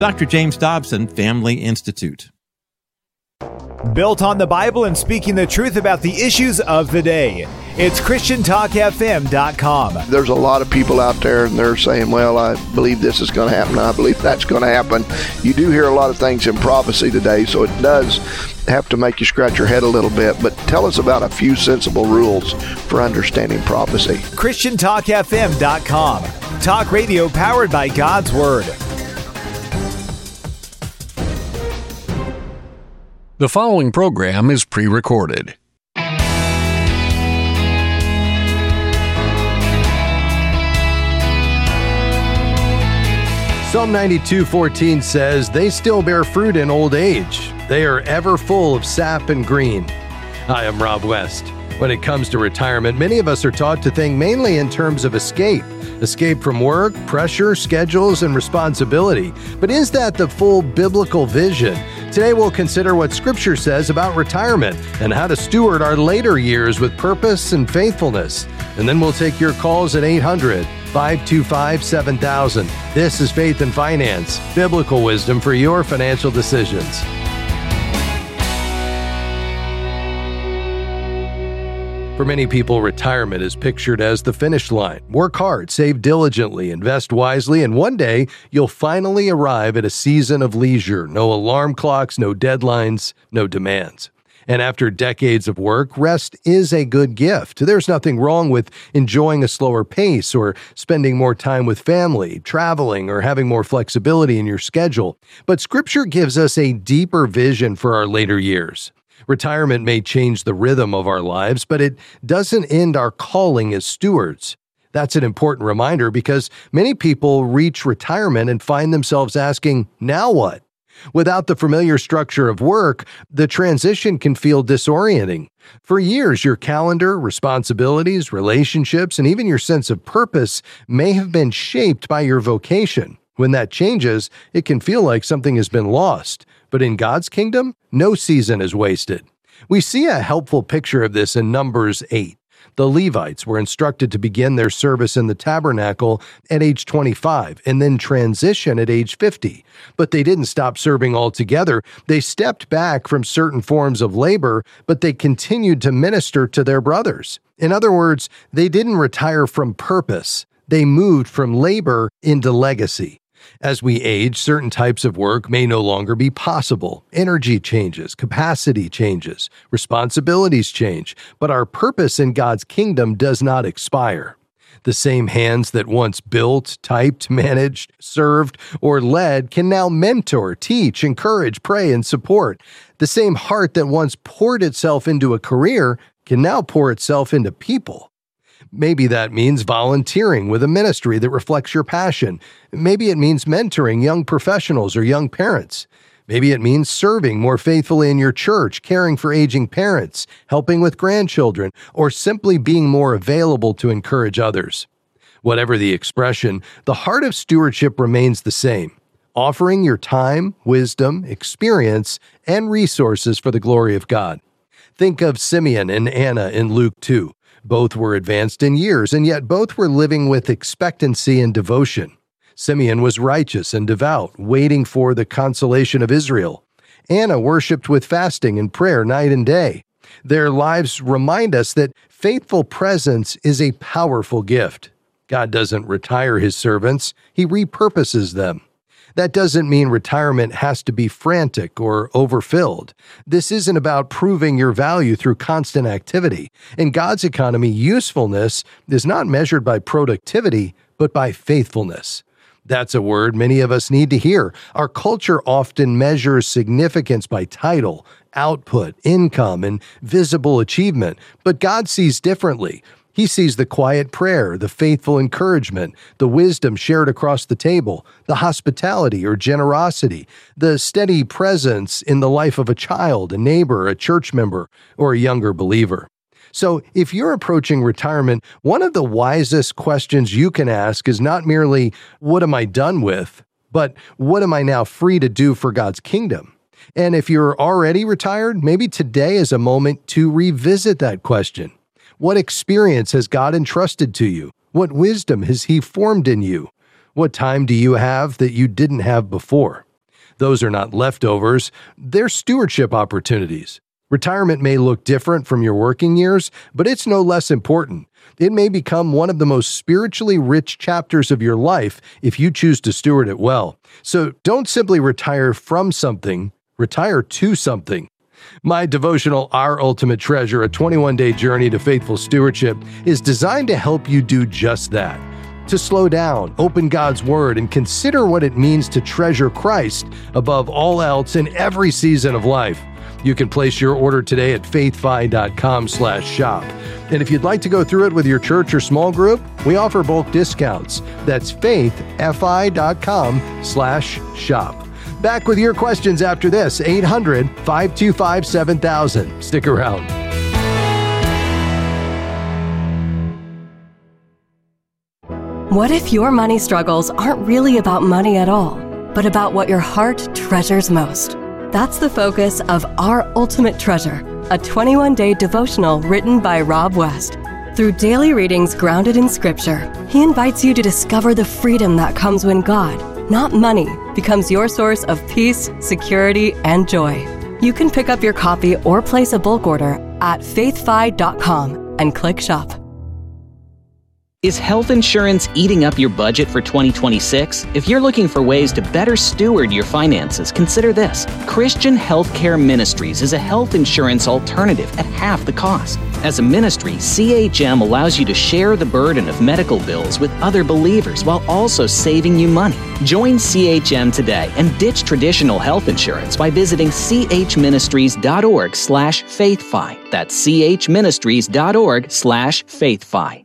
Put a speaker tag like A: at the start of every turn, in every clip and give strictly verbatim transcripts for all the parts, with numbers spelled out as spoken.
A: Doctor James Dobson, Family Institute.
B: Built on the Bible and speaking the truth about the issues of the day. It's Christian Talk F M dot com.
C: There's a lot of people out there and they're saying, well, I believe this is going to happen. I believe that's going to happen. You do hear a lot of things in prophecy today, so it does have to make you scratch your head a little bit. But tell us about a few sensible rules for understanding prophecy.
B: Christian Talk F M dot com. Talk radio powered by God's Word.
D: The following program is pre-recorded.
E: Psalm ninety-two fourteen says, "They still bear fruit in old age. They are ever full of sap and green." Hi, I'm Rob West. When it comes to retirement, many of us are taught to think mainly in terms of escape. Escape from work, pressure, schedules, and responsibility. But is that the full biblical vision? Today we'll consider what Scripture says about retirement and how to steward our later years with purpose and faithfulness. And then we'll take your calls at eight hundred, five two five, seven thousand. This is Faith and Finance, biblical wisdom for your financial decisions. For many people, retirement is pictured as the finish line. Work hard, save diligently, invest wisely, and one day you'll finally arrive at a season of leisure. No alarm clocks, no deadlines, no demands. And after decades of work, rest is a good gift. There's nothing wrong with enjoying a slower pace or spending more time with family, traveling, or having more flexibility in your schedule. But Scripture gives us a deeper vision for our later years. Retirement may change the rhythm of our lives, but it doesn't end our calling as stewards. That's an important reminder because many people reach retirement and find themselves asking, now what? Without the familiar structure of work, the transition can feel disorienting. For years, your calendar, responsibilities, relationships, and even your sense of purpose may have been shaped by your vocation. When that changes, it can feel like something has been lost. But in God's kingdom, no season is wasted. We see a helpful picture of this in Numbers eight. The Levites were instructed to begin their service in the tabernacle at age twenty-five and then transition at age fifty. But they didn't stop serving altogether. They stepped back from certain forms of labor, but they continued to minister to their brothers. In other words, they didn't retire from purpose. They moved from labor into legacy. As we age, certain types of work may no longer be possible. Energy changes, capacity changes, responsibilities change, but our purpose in God's kingdom does not expire. The same hands that once built, typed, managed, served, or led can now mentor, teach, encourage, pray, and support. The same heart that once poured itself into a career can now pour itself into people. Maybe that means volunteering with a ministry that reflects your passion. Maybe it means mentoring young professionals or young parents. Maybe it means serving more faithfully in your church, caring for aging parents, helping with grandchildren, or simply being more available to encourage others. Whatever the expression, the heart of stewardship remains the same, offering your time, wisdom, experience, and resources for the glory of God. Think of Simeon and Anna in Luke two. Both were advanced in years, and yet both were living with expectancy and devotion. Simeon was righteous and devout, waiting for the consolation of Israel. Anna worshiped with fasting and prayer night and day. Their lives remind us that faithful presence is a powerful gift. God doesn't retire his servants, he repurposes them. That doesn't mean retirement has to be frantic or overfilled. This isn't about proving your value through constant activity. In God's economy, usefulness is not measured by productivity, but by faithfulness. That's a word many of us need to hear. Our culture often measures significance by title, output, income, and visible achievement, but God sees differently. He sees the quiet prayer, the faithful encouragement, the wisdom shared across the table, the hospitality or generosity, the steady presence in the life of a child, a neighbor, a church member, or a younger believer. So if you're approaching retirement, one of the wisest questions you can ask is not merely, what am I done with, but what am I now free to do for God's kingdom? And if you're already retired, maybe today is a moment to revisit that question. What experience has God entrusted to you? What wisdom has He formed in you? What time do you have that you didn't have before? Those are not leftovers. They're stewardship opportunities. Retirement may look different from your working years, but it's no less important. It may become one of the most spiritually rich chapters of your life if you choose to steward it well. So don't simply retire from something, retire to something. My devotional, Our Ultimate Treasure, a twenty-one day journey to faithful stewardship, is designed to help you do just that. To slow down, open God's Word, and consider what it means to treasure Christ above all else in every season of life. You can place your order today at faithfi.com slash shop. And if you'd like to go through it with your church or small group, we offer bulk discounts. That's faithfi.com slash shop. Back with your questions after this, eight hundred, five two five, seven thousand. Stick around.
F: What if your money struggles aren't really about money at all, but about what your heart treasures most? That's the focus of Our Ultimate Treasure, a twenty-one day devotional written by Rob West. Through daily readings grounded in Scripture, he invites you to discover the freedom that comes when God, not money, becomes your source of peace, security, and joy. You can pick up your copy or place a bulk order at faithfi dot com and click shop.
G: Is health insurance eating up your budget for twenty twenty-six? If you're looking for ways to better steward your finances, consider this. Christian Healthcare Ministries is a health insurance alternative at half the cost. As a ministry, C H M allows you to share the burden of medical bills with other believers while also saving you money. Join C H M today and ditch traditional health insurance by visiting chministries.org slash faithfi. That's chministries.org slash faithfi.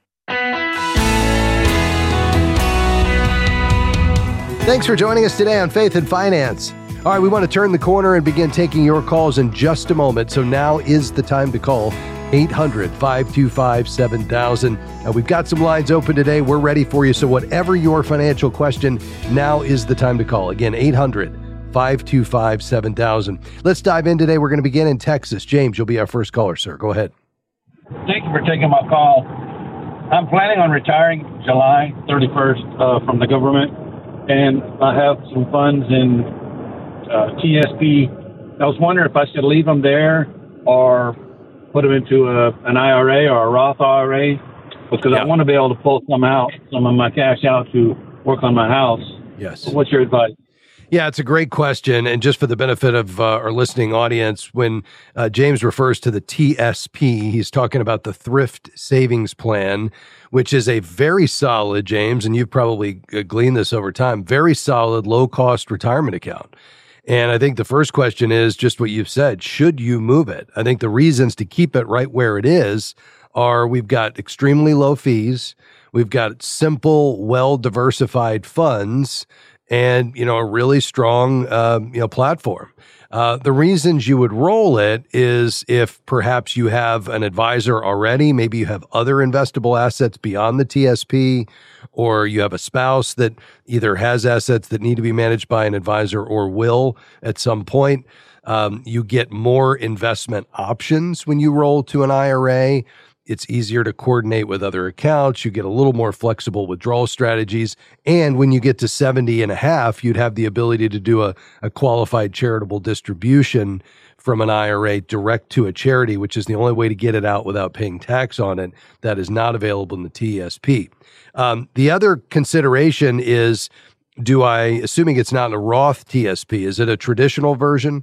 E: Thanks for joining us today on Faith and Finance. All right, we want to turn the corner and begin taking your calls in just a moment. So now is the time to call eight hundred, five two five, seven thousand. And we've got some lines open today. We're ready for you. So whatever your financial question, now is the time to call. Again, eight hundred, five two five, seven thousand. Let's dive in today. We're going to begin in Texas. James, you'll be our first caller, sir. Go ahead.
H: Thank you for taking my call. I'm planning on retiring July thirty-first uh, from the government. And I have some funds in uh, T S P. I was wondering if I should leave them there or put them into a, an I R A or a Roth I R A, because yeah. I want to be able to pull some out, some of my cash out to work on my house.
E: Yes.
H: What's your advice?
E: Yeah, it's a great question. And just for the benefit of uh, our listening audience, when uh, James refers to the T S P, he's talking about the Thrift Savings Plan, which is a very solid, James, and you've probably gleaned this over time, very solid, low-cost retirement account. And I think the first question is just what you've said. Should you move it? I think the reasons to keep it right where it is are we've got extremely low fees, we've got simple, well-diversified funds, and, you know, a really strong, um, you know, platform. Uh, the reasons you would roll it is if perhaps you have an advisor already, maybe you have other investable assets beyond the T S P, or you have a spouse that either has assets that need to be managed by an advisor or will at some point. Um, you get more investment options when you roll to an I R A. It's easier to coordinate with other accounts. You get a little more flexible withdrawal strategies. And when you get to seventy and a half, you'd have the ability to do a, a qualified charitable distribution from an I R A direct to a charity, which is the only way to get it out without paying tax on it. That is not available in the T S P. Um, the other consideration is, do I, assuming it's not a Roth T S P, is it a traditional version?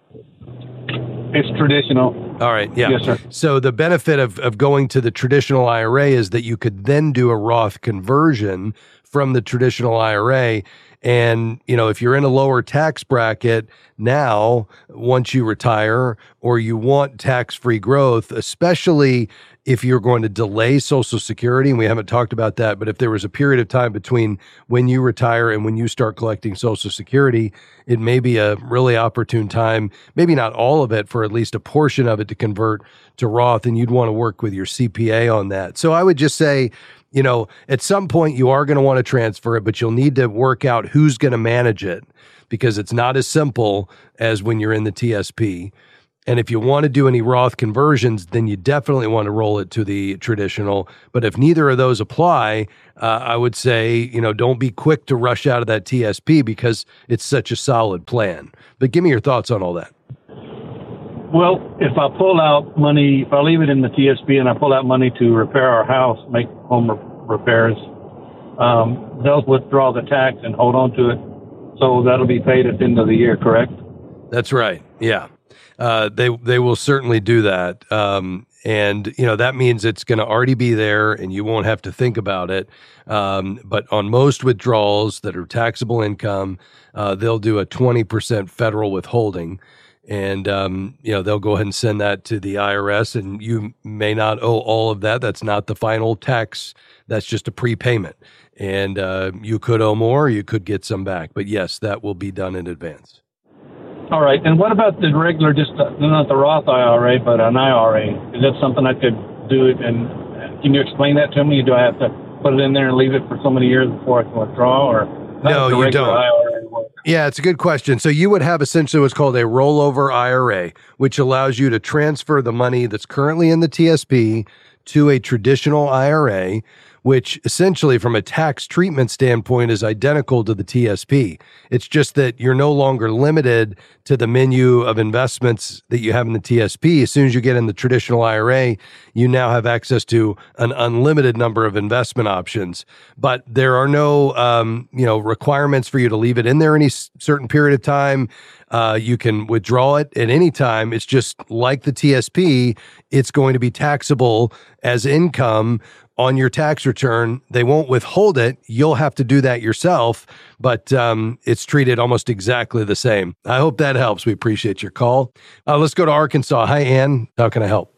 H: It's traditional.
E: All right. Yeah.
H: Yes, sir.
E: So the benefit of, of going to the traditional I R A is that you could then do a Roth conversion from the traditional I R A. And, you know, if you're in a lower tax bracket now, once you retire, or you want tax-free growth, especially if you're going to delay Social Security, and we haven't talked about that, but if there was a period of time between when you retire and when you start collecting Social Security, it may be a really opportune time, maybe not all of it, for at least a portion of it to convert to Roth, and you'd want to work with your C P A on that. So I would just say, you know, at some point you are going to want to transfer it, but you'll need to work out who's going to manage it, because it's not as simple as when you're in the T S P. And if you want to do any Roth conversions, then you definitely want to roll it to the traditional. But if neither of those apply, uh, I would say, you know, don't be quick to rush out of that T S P because it's such a solid plan. But give me your thoughts on all that.
H: Well, if I pull out money, if I leave it in the T S P and I pull out money to repair our house, make home re- repairs, um, they'll withdraw the tax and hold on to it. So that'll be paid at the end of the year, correct?
E: That's right. Yeah. Uh, they they will certainly do that. Um, and, you know, that means it's going to already be there and you won't have to think about it. Um, but on most withdrawals that are taxable income, uh, they'll do a twenty percent federal withholding. And, um, you know, they'll go ahead and send that to the I R S, and you may not owe all of that. That's not the final tax. That's just a prepayment. And uh, you could owe more, you could get some back. But yes, that will be done in advance.
H: All right. And what about the regular, just uh, not the Roth I R A, but an I R A? Is that something I could do it? And can you explain that to me? Do I have to put it in there and leave it for so many years before I can withdraw? Or
E: no, you don't.
H: I R A work?
E: Yeah, it's a good question. So you would have essentially what's called a rollover I R A, which allows you to transfer the money that's currently in the T S P to a traditional I R A, which essentially from a tax treatment standpoint is identical to the T S P. It's just that you're no longer limited to the menu of investments that you have in the T S P. As soon as you get in the traditional I R A, you now have access to an unlimited number of investment options. But there are no, um, you know, requirements for you to leave it in there any s- certain period of time. Uh, you can withdraw it at any time. It's just like the T S P. It's going to be taxable as income on your tax return. They won't withhold it. You'll have to do that yourself, but um, it's treated almost exactly the same. I hope that helps. We appreciate your call. Uh, let's go to Arkansas. Hi, Ann. How can I help?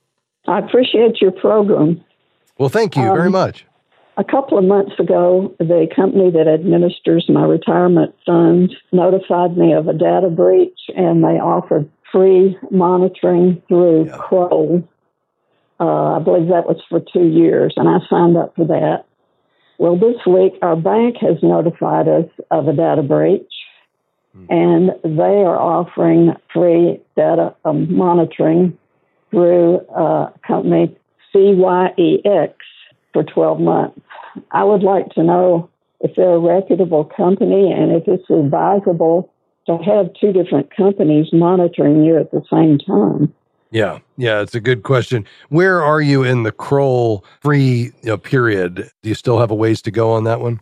I: I appreciate your program.
E: Well, thank you
I: um,
E: very much.
I: A couple of months ago, the company that administers my retirement funds notified me of a data breach, and they offered free monitoring through
E: Yeah.
I: Kroll. Uh, I believe that was for two years, and I signed up for that. Well, this week, our bank has notified us of a data breach, hmm. and they are offering free data um, monitoring through uh, a company C Y E X for twelve months. I would like to know if they're a reputable company and if it's advisable to have two different companies monitoring you at the same time.
E: Yeah, yeah, it's a good question. Where are you in the Kroll free you know, period? Do you still have a ways to go on that one?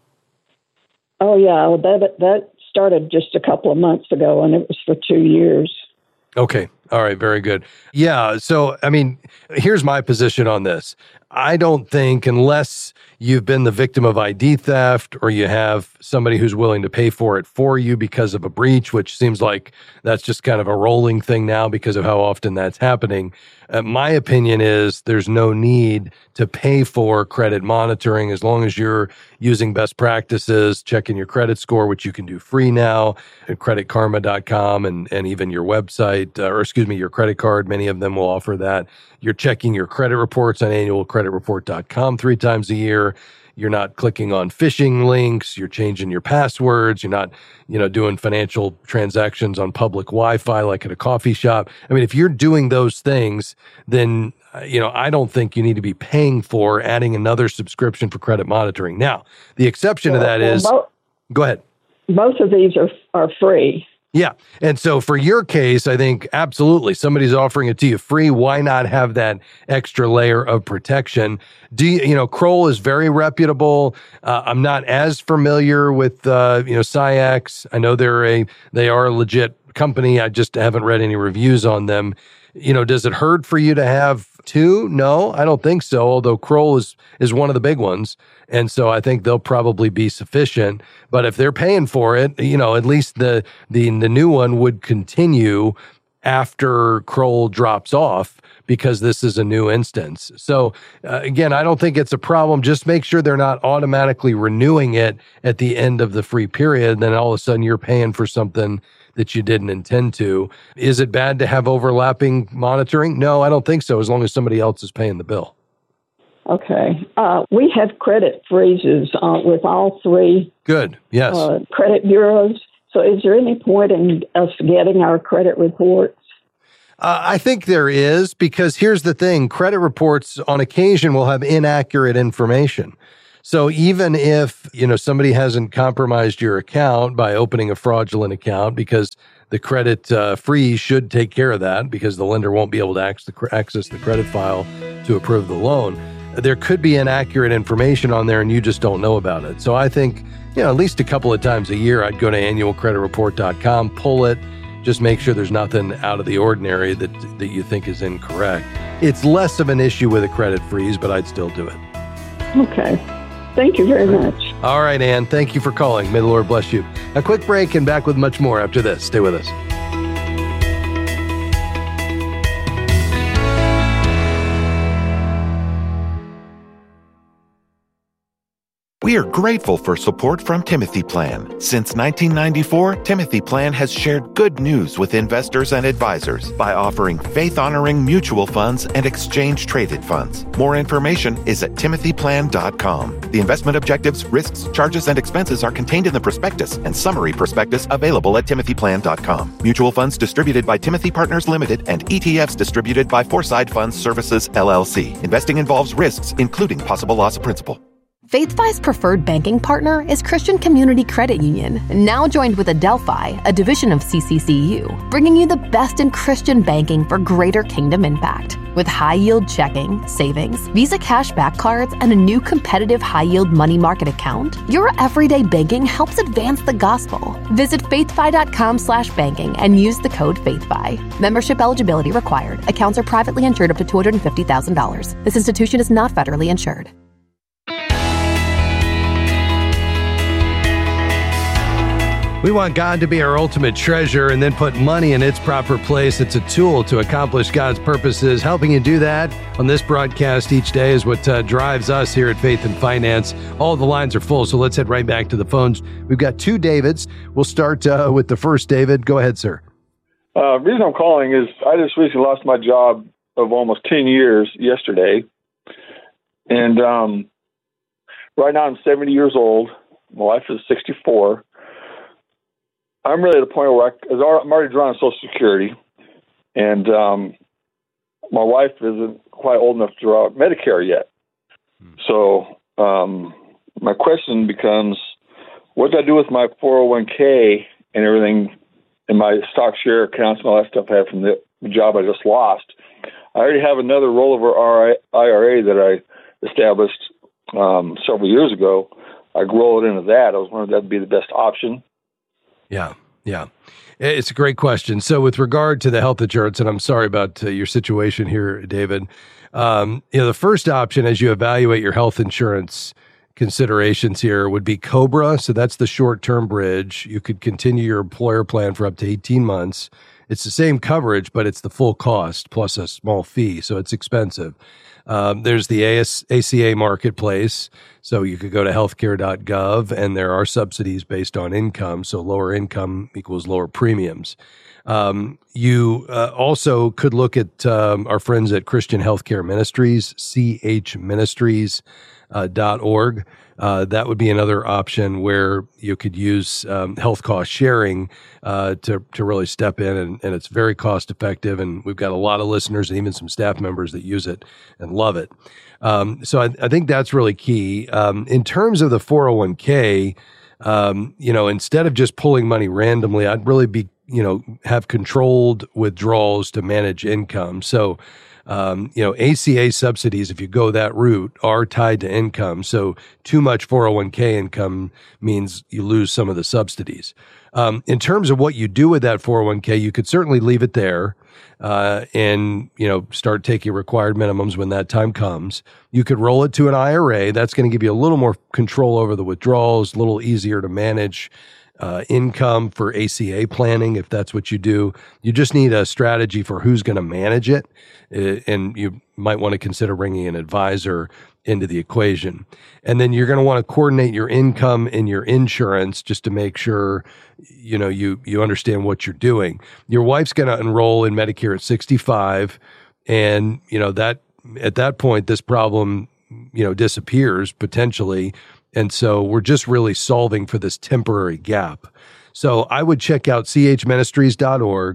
I: Oh, yeah, that that started just a couple of months ago, and it was for two years.
E: Okay. All right. Very good. Yeah. So, I mean, here's my position on this. I don't think unless you've been the victim of I D theft or you have somebody who's willing to pay for it for you because of a breach, which seems like that's just kind of a rolling thing now because of how often that's happening. Uh, my opinion is there's no need to pay for credit monitoring as long as you're using best practices, checking your credit score, which you can do free now at credit karma dot com and, and even your website, uh, or excuse me, your credit card. Many of them will offer that. You're checking your credit reports on annual credit report dot com three times a year. You're not clicking on phishing links. You're changing your passwords. You're not, you know, doing financial transactions on public Wi-Fi like at a coffee shop. I mean, if you're doing those things, then, you know, I don't think you need to be paying for adding another subscription for credit monitoring. Now, the exception
I: well,
E: to that
I: well,
E: is,
I: both,
E: go ahead.
I: Both of these are are free.
E: Yeah. And so for your case, I think absolutely somebody's offering it to you free. Why not have that extra layer of protection? Do you, you know, Kroll is very reputable. Uh, I'm not as familiar with, uh, you know, C Y E X. I know they're a, they are a legit company. I just haven't read any reviews on them. You know, does it hurt for you to have two? No, I don't think so. Although Kroll is, is one of the big ones. And so I think they'll probably be sufficient. But if they're paying for it, you know, at least the, the, the new one would continue after Kroll drops off because this is a new instance. So uh, again, I don't think it's a problem. Just make sure they're not automatically renewing it at the end of the free period. Then all of a sudden you're paying for something that you didn't intend to. Is it bad to have overlapping monitoring? No, I don't think so, as long as somebody else is paying the bill.
I: Okay. Uh, we have credit freezes uh, with all three
E: Good. Yes.
I: Uh, credit bureaus. So is there any point in us getting our credit reports?
E: Uh, I think there is, because here's the thing. Credit reports on occasion will have inaccurate information. So even if, you know, somebody hasn't compromised your account by opening a fraudulent account, because the credit uh, freeze should take care of that, because the lender won't be able to access the, access the credit file to approve the loan, there could be inaccurate information on there and you just don't know about it. So I think, you know, at least a couple of times a year, I'd go to annual credit report dot com, pull it, just make sure there's nothing out of the ordinary that that you think is incorrect. It's less of an issue with a credit freeze, but I'd still do it.
I: Okay. Thank you very much.
E: All right, Ann. Thank you for calling. May the Lord bless you. A quick break and back with much more after this. Stay with us.
J: We are grateful for support from Timothy Plan. Since nineteen ninety-four, Timothy Plan has shared good news with investors and advisors by offering faith-honoring mutual funds and exchange-traded funds. More information is at timothy plan dot com. The investment objectives, risks, charges, and expenses are contained in the prospectus and summary prospectus available at timothy plan dot com. Mutual funds distributed by Timothy Partners Limited and E T Fs distributed by Foreside Funds Services, L L C. Investing involves risks, including possible loss of principal.
K: FaithFi's preferred banking partner is Christian Community Credit Union, now joined with Adelphi, a division of C C C U, bringing you the best in Christian banking for greater kingdom impact. With high-yield checking, savings, Visa cashback cards, and a new competitive high-yield money market account, your everyday banking helps advance the gospel. Visit faithfi.com slash banking and use the code FaithFi. Membership eligibility required. Accounts are privately insured up to two hundred fifty thousand dollars. This institution is not federally insured.
E: We want God to be our ultimate treasure and then put money in its proper place. It's a tool to accomplish God's purposes. Helping you do that on this broadcast each day is what uh, drives us here at Faith and Finance. All the lines are full, so let's head right back to the phones. We've got two Davids. We'll start uh, with the first David. Go ahead, sir.
L: Uh, the reason I'm calling is I just recently lost my job of almost ten years yesterday. And um, right now I'm seventy years old. My wife is sixty-four. I'm really at a point where I, I'm already drawing Social Security, and um, my wife isn't quite old enough to draw Medicare yet. Hmm. So um, my question becomes, what do I do with my four oh one k and everything, and my stock share accounts and all that stuff I have from the job I just lost? I already have another rollover I R A that I established um, several years ago. I roll it into that. I was wondering if that would be the best option.
E: Yeah, yeah. It's a great question. So with regard to the health insurance, and I'm sorry about uh, your situation here, David, um, you know, the first option as you evaluate your health insurance considerations here would be COBRA. So that's the short-term bridge. You could continue your employer plan for up to eighteen months. It's the same coverage, but it's the full cost plus a small fee. So it's expensive. Um, there's the A C A marketplace. So you could go to healthcare dot gov, and there are subsidies based on income. So lower income equals lower premiums. Um, you uh, also could look at um, our friends at Christian Healthcare Ministries, c h ministries dot org. Uh, that would be another option where you could use um, health cost sharing uh, to to really step in, and, and it's very cost effective. And we've got a lot of listeners and even some staff members that use it and love it. Um, so I, I think that's really key. Um, in terms of the four oh one k, um, you know, instead of just pulling money randomly, I'd really be, you know, have controlled withdrawals to manage income. So Um, you know, A C A subsidies, if you go that route, are tied to income. So too much four oh one k income means you lose some of the subsidies. Um, in terms of what you do with that four oh one k, you could certainly leave it there uh, and, you know, start taking required minimums when that time comes. You could roll it to an I R A. That's going to give you a little more control over the withdrawals, a little easier to manage Uh, income for A C A planning, if that's what you do. You just need a strategy for who's going to manage it, uh, and you might want to consider bringing an advisor into the equation. And then you're going to want to coordinate your income and your insurance just to make sure, you know, you you understand what you're doing. Your wife's going to enroll in Medicare at sixty-five, and you know that at that point this problem, you know, disappears potentially. And so we're just really solving for this temporary gap. So I would check out c h ministries dot org.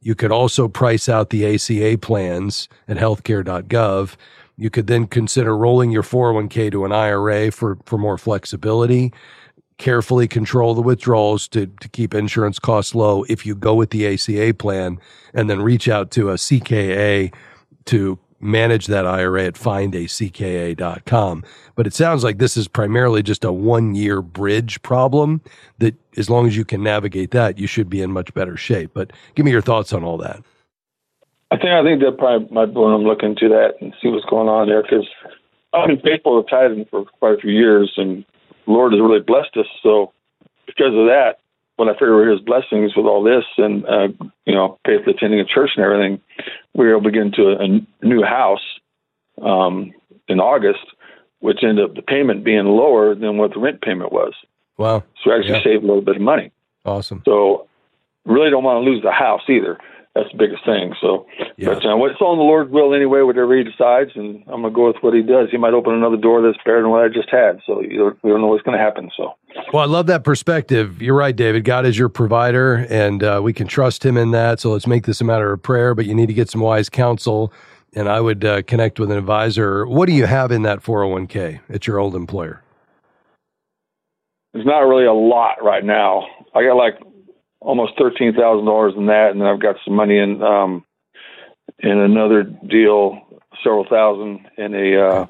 E: You could also price out the A C A plans at healthcare dot gov. You could then consider rolling your four oh one k to an I R A for, for more flexibility. Carefully control the withdrawals to, to keep insurance costs low if you go with the A C A plan, and then reach out to a C K A to manage that I R A at find a C K A dot com. But it sounds like this is primarily just a one-year bridge problem that as long as you can navigate that, you should be in much better shape. But give me your thoughts on all that.
L: I think I think that probably might be when I'm looking into that and see what's going on there, because I've been faithful to tithing for quite a few years, and the Lord has really blessed us. So because of that, when I figured His blessings with all this, and uh, you know, pay for attending a church and everything, we were able to get into a, a new house um, in August, which ended up the payment being lower than what the rent payment was.
E: Wow!
L: So we actually
E: yeah. saved
L: a little bit of money.
E: Awesome.
L: So really don't want to lose the house either. That's the biggest thing. So, yeah. but uh, it's on the Lord's will anyway, whatever He decides, and I'm going to go with what He does. He might open another door that's better than what I just had. So you don't, we don't know what's going to happen. So,
E: well, I love that perspective. You're right, David. God is your provider, and uh, we can trust Him in that. So let's make this a matter of prayer. But you need to get some wise counsel, and I would uh, connect with an advisor. What do you have in that four oh one k at your old employer?
L: There's not really a lot right now. I got like almost thirteen thousand dollars in that, and then I've got some money in um, in another deal, several thousand in a uh,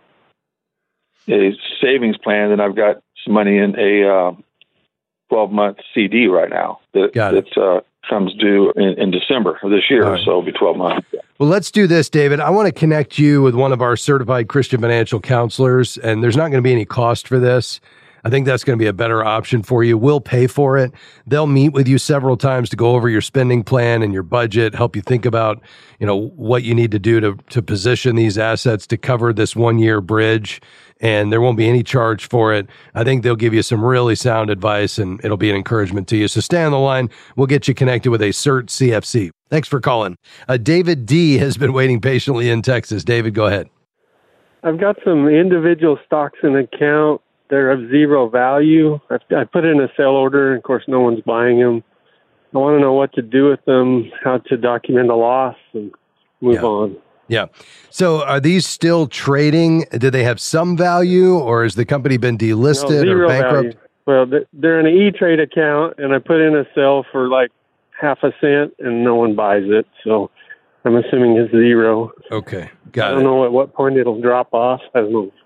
L: a savings plan, and I've got some money in a uh, twelve month C D right now that that uh, comes due in, in December of this year, right. So it'll be twelve months.
E: Well, let's do this, David. I want to connect you with one of our certified Christian financial counselors, and there's not going to be any cost for this. I think that's going to be a better option for you. We'll pay for it. They'll meet with you several times to go over your spending plan and your budget, help you think about, you know, what you need to do to, to position these assets to cover this one-year bridge, and there won't be any charge for it. I think they'll give you some really sound advice, and it'll be an encouragement to you. So stay on the line. We'll get you connected with a CERT C F C. Thanks for calling. Uh, David D. has been waiting patiently in Texas. David, go ahead.
M: I've got some individual stocks in account. They're of zero value. I, I put in a sell order, and of course, no one's buying them. I want to know what to do with them, how to document a loss, and move
E: yeah.
M: on.
E: Yeah. So are these still trading? Do they have some value, or has the company been delisted
M: no, zero
E: or bankrupt?
M: Value. Well, they're in an E-Trade account, and I put in a sell for like half a cent, and no one buys it. So I'm assuming it's zero.
E: Okay. Got it.
M: I don't know at what point it'll drop off. I don't know.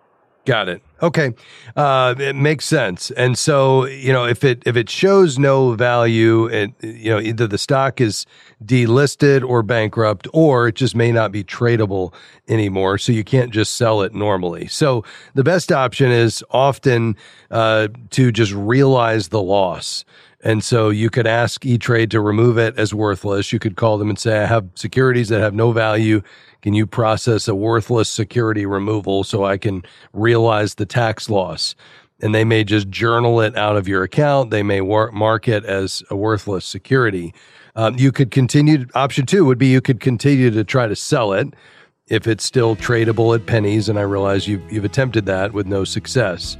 E: Got it. Okay. Uh, it makes sense. And so, you know, if it, if it shows no value, it, you know, either the stock is delisted or bankrupt, or it just may not be tradable anymore. So you can't just sell it normally. So the best option is often, uh, to just realize the loss. And so you could ask E-Trade to remove it as worthless. You could call them and say, I have securities that have no value. Can you process a worthless security removal so I can realize the tax loss? And they may just journal it out of your account. They may war- mark it as a worthless security. Um, you could continue. Option two would be you could continue to try to sell it if it's still tradable at pennies. And I realize you've, you've attempted that with no success.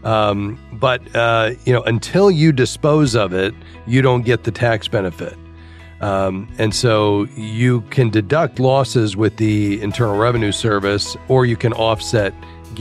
E: Um, but, uh, you know, until you dispose of it, you don't get the tax benefit. Um, and so you can deduct losses with the Internal Revenue Service, or you can offset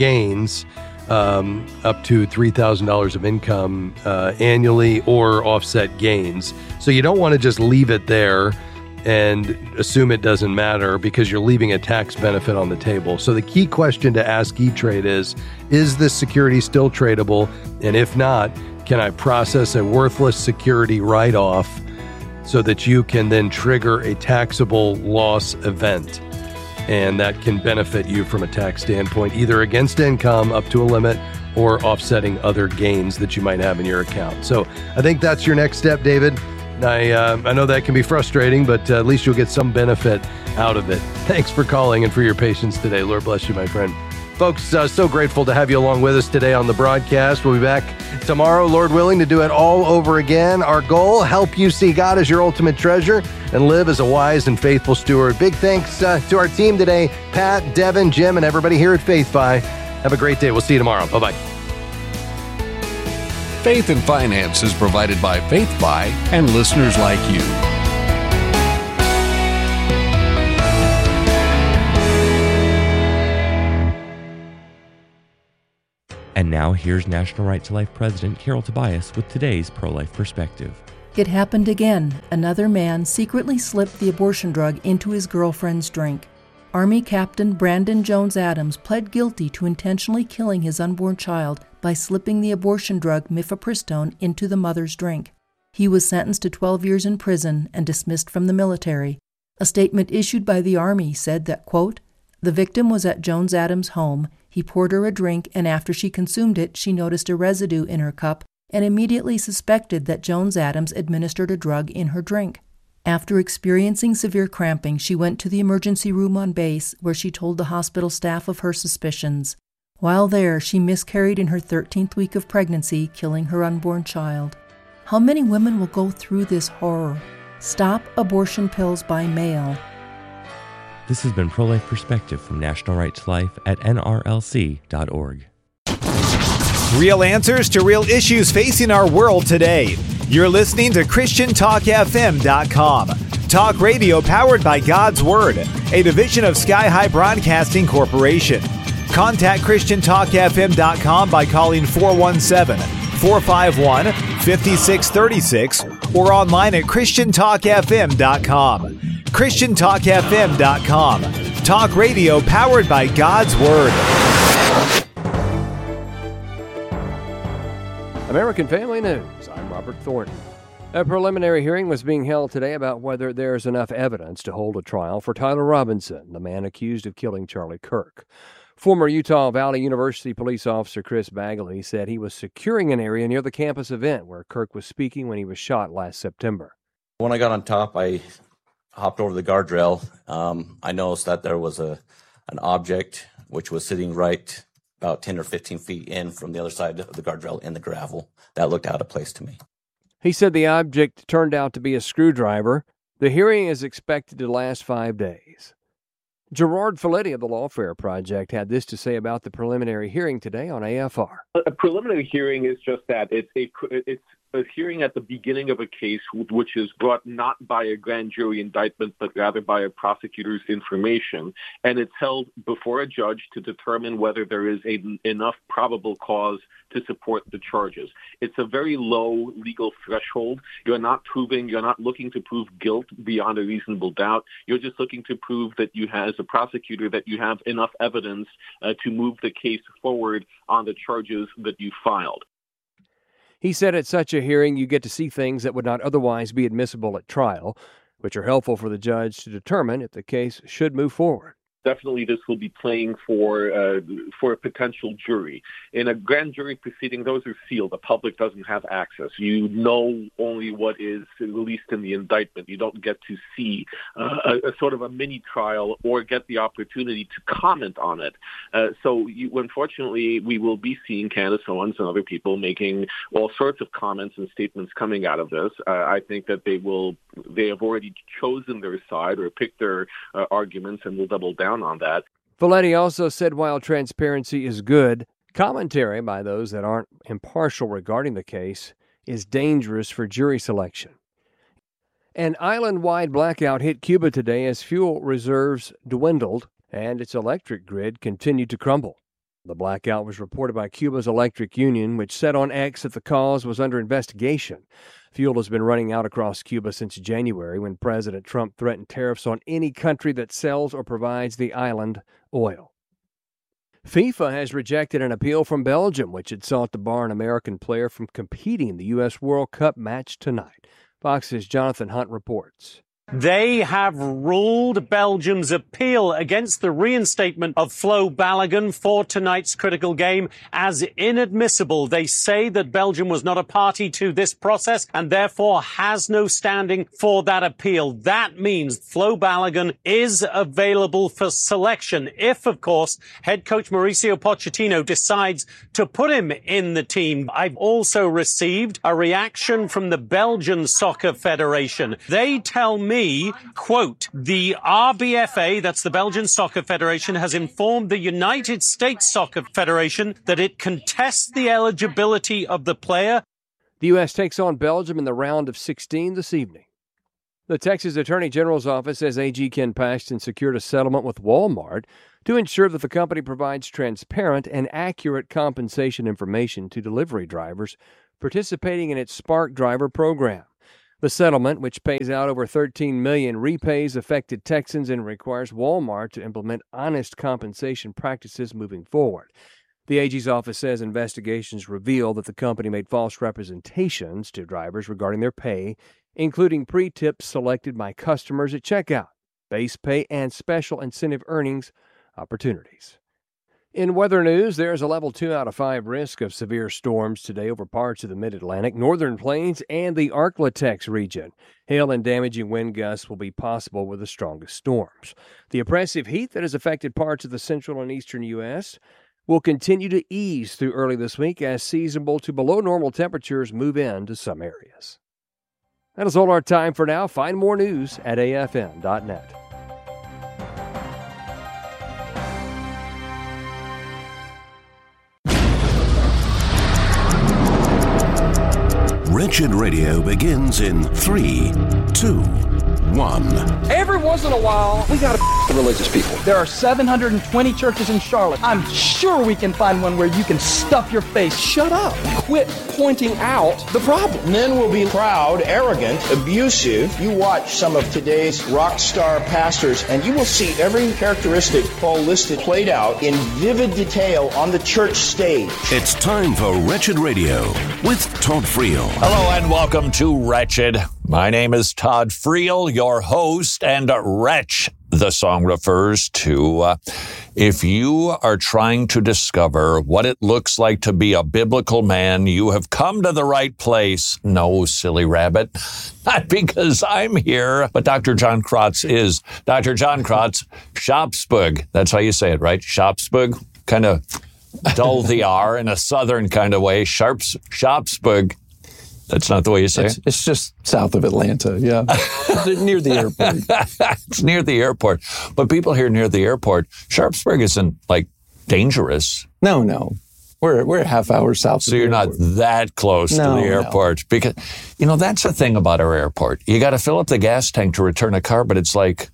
E: gains um, up to three thousand dollars of income uh, annually, or offset gains. So you don't want to just leave it there and assume it doesn't matter, because you're leaving a tax benefit on the table. So the key question to ask E-Trade is, is this security still tradable? And if not, can I process a worthless security write-off so that you can then trigger a taxable loss event? And that can benefit you from a tax standpoint, either against income up to a limit, or offsetting other gains that you might have in your account. So I think that's your next step, David. I uh, I know that can be frustrating, but uh, at least you'll get some benefit out of it. Thanks for calling and for your patience today. Lord bless you, my friend. Folks, uh, so grateful to have you along with us today on the broadcast. We'll be back tomorrow, Lord willing, to do it all over again. Our goal, help you see God as your ultimate treasure and live as a wise and faithful steward. Big thanks uh, to our team today, Pat, Devin, Jim, and everybody here at FaithFi. Have a great day. We'll see you tomorrow. Bye-bye.
D: Faith and Finance is provided by FaithFi and listeners like you.
N: And now here's National Right to Life President Carol Tobias with today's pro-life perspective.
O: It happened again. Another man secretly slipped the abortion drug into his girlfriend's drink. Army Captain Brandon Jones Adams pled guilty to intentionally killing his unborn child by slipping the abortion drug mifepristone into the mother's drink. He was sentenced to twelve years in prison and dismissed from the military. A statement issued by the Army said that, quote, "The victim was at Jones Adams' home. He poured her a drink, and after she consumed it, she noticed a residue in her cup and immediately suspected that Jones Adams administered a drug in her drink. After experiencing severe cramping, she went to the emergency room on base, where she told the hospital staff of her suspicions. While there, she miscarried in her thirteenth week of pregnancy, killing her unborn child." How many women will go through this horror? Stop abortion pills by mail.
N: This has been Pro-Life Perspective from National Right to Life at N R L C dot org.
B: Real answers to real issues facing our world today. You're listening to Christian Talk F M dot com. Talk radio powered by God's Word, a division of Sky High Broadcasting Corporation. Contact Christian Talk F M dot com by calling four one seven, four five one, five six three six or online at Christian Talk F M dot com. Christian Talk F M dot com. Talk radio powered by God's Word.
P: American Family News. I'm Robert Thornton. A preliminary hearing was being held today about whether there's enough evidence to hold a trial for Tyler Robinson, the man accused of killing Charlie Kirk. Former Utah Valley University police officer Chris Bagley said he was securing an area near the campus event where Kirk was speaking when he was shot last September.
Q: When I got on top, I hopped over the guardrail. Um, I noticed that there was a an object which was sitting right about ten or fifteen feet in from the other side of the guardrail in the gravel. That looked out of place to me.
P: He said the object turned out to be a screwdriver. The hearing is expected to last five days. Gerard Folletti of the Lawfare Project had this to say about the preliminary hearing today on A F R.
R: A preliminary hearing is just that. It's a it's a hearing at the beginning of a case which is brought not by a grand jury indictment, but rather by a prosecutor's information. And it's held before a judge to determine whether there is a, enough probable cause to support the charges. It's a very low legal threshold. You're not proving, you're not looking to prove guilt beyond a reasonable doubt. You're just looking to prove that you have, as a prosecutor, that you have enough evidence uh, to move the case forward on the charges that you filed.
P: He said at such a hearing you get to see things that would not otherwise be admissible at trial, which are helpful for the judge to determine if the case should move forward.
R: Definitely this will be playing for uh, for a potential jury. In a grand jury proceeding, those are sealed. The public doesn't have access. You know only what is released in the indictment. You don't get to see uh, a, a sort of a mini trial or get the opportunity to comment on it. Uh, so you, unfortunately, we will be seeing Candace Owens and other people making all sorts of comments and statements coming out of this. Uh, I think that they will they have already chosen their side or picked their uh, arguments and will double down on that.
P: Folletti also said while transparency is good, commentary by those that aren't impartial regarding the case is dangerous for jury selection. An island-wide blackout hit Cuba today as fuel reserves dwindled and its electric grid continued to crumble. The blackout was reported by Cuba's electric union, which said on X that the cause was under investigation. Fuel has been running out across Cuba since January, when President Trump threatened tariffs on any country that sells or provides the island oil. FIFA has rejected an appeal from Belgium, which had sought to bar an American player from competing in the U S World Cup match tonight. Fox's Jonathan Hunt reports.
S: They have ruled Belgium's appeal against the reinstatement of Flo Balogun for tonight's critical game as inadmissible. They say that Belgium was not a party to this process and therefore has no standing for that appeal. That means Flo Balogun is available for selection if, of course, head coach Mauricio Pochettino decides to put him in the team. I've also received a reaction from the Belgian Soccer Federation. They tell me quote, the R B F A, that's the Belgian Soccer Federation, has informed the United States Soccer Federation that it contests the eligibility of the player.
P: The U S takes on Belgium in the round of sixteen this evening. The Texas Attorney General's office says A G Ken Paxton secured a settlement with Walmart to ensure that the company provides transparent and accurate compensation information to delivery drivers participating in its Spark Driver program. The settlement, which pays out over thirteen million dollars, repays affected Texans and requires Walmart to implement honest compensation practices moving forward. The A G's office says investigations reveal that the company made false representations to drivers regarding their pay, including pre-tips selected by customers at checkout, base pay, and special incentive earnings opportunities. In weather news, there is a level two out of five risk of severe storms today over parts of the mid-Atlantic, northern plains, and the Arklatex region. Hail and damaging wind gusts will be possible with the strongest storms. The oppressive heat that has affected parts of the central and eastern U S will continue to ease through early this week as seasonable to below normal temperatures move into some areas. That is all our time for now. Find more news at A F M dot net.
T: Wretched Radio begins in three, two, one.
U: Every once in a while, we gotta religious people. There are seven hundred twenty churches in Charlotte. I'm sure we can find one where you can stuff your face. Shut up. Quit pointing out the problem.
V: Men will be proud, arrogant, abusive. You watch some of today's rock star pastors, and you will see every characteristic Paul listed played out in vivid detail on the church stage.
T: It's time for Wretched Radio with Todd Friel.
W: Hello and welcome to Wretched. My name is Todd Friel, your host, and Wretch, the song refers to. Uh, if you are trying to discover what it looks like to be a biblical man, you have come to the right place. No, silly rabbit. Not because I'm here, but Doctor John Krotz is. Doctor John Krotz, Shopsburg. That's how you say it, right? Shopsburg? Kind of dull the R in a southern kind of way. Sharps, Shopsburg. That's not the way you say
X: it's,
W: it?
X: It's just south of Atlanta, yeah. Near the airport.
W: It's near the airport. But people here near the airport, Sharpsburg isn't, like, dangerous.
X: No, no. We're we're a half hour south
W: so
X: of the
W: you're
X: airport.
W: not that close
X: no,
W: to the airport.
X: No.
W: Because, you know, that's the thing about our airport. You got to fill up the gas tank to return a car, but it's like,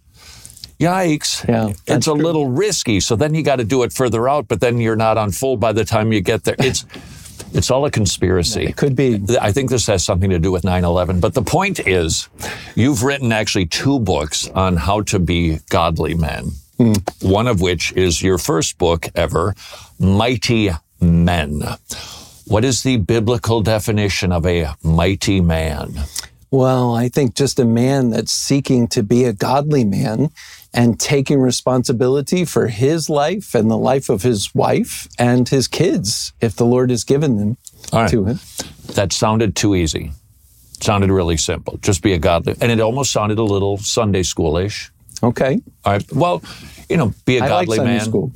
W: yikes.
X: Yeah,
W: it's a
X: true.
W: little risky. So then you got to do it further out, but then you're not on full by the time you get there. It's... It's all a conspiracy.
X: It could be.
W: I think this has something to do with nine eleven. But the point is, you've written actually two books on how to be godly men. Mm. One of which is your first book ever, Mighty Men. What is the biblical definition of a mighty man?
X: Well, I think just a man that's seeking to be a godly man and taking responsibility for his life and the life of his wife and his kids, if the Lord has given them
W: right.
X: to him.
W: That sounded too easy. It sounded really simple. Just be a godly, and it almost sounded a little Sunday schoolish.
X: Okay.
W: All right. Well, you know, be a
X: I
W: godly
X: like
W: man.
X: School.